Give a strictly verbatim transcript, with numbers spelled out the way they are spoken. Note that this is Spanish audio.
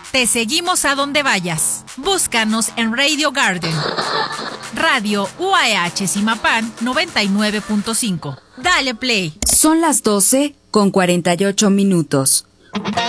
Te seguimos a donde vayas. Búscanos en Radio Garden. Radio U A H Zimapán noventa y nueve punto cinco. Dale play. Son las doce con cuarenta y ocho minutos.